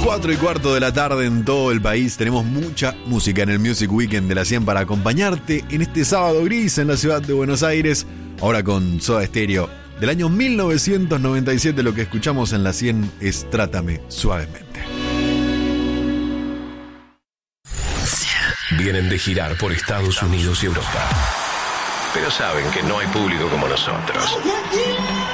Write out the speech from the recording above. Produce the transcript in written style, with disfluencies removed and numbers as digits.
4:15 de la tarde en todo el país. Tenemos mucha música en el Music Weekend de la 100 para acompañarte en este sábado gris en la ciudad de Buenos Aires. Ahora con Soda Stereo del año 1997. Lo que escuchamos en la 100 es Trátame Suavemente. Vienen de girar por Estados Unidos y Europa, pero saben que no hay público como nosotros.